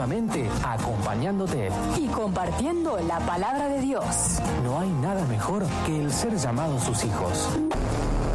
continuamente acompañándote y compartiendo la palabra de Dios. No hay nada mejor que el ser llamados sus hijos.